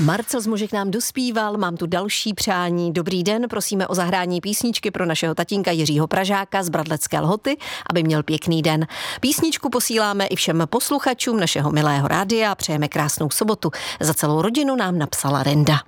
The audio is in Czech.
Marcel Zmužek nám dospíval, mám tu další přání. Dobrý den, prosíme o zahrání písničky pro našeho tatínka Jiřího Pražáka z Bradlecké Lhoty, aby měl pěkný den. Písničku posíláme i všem posluchačům našeho milého rádia a přejeme krásnou sobotu. Za celou rodinu nám napsala Renda.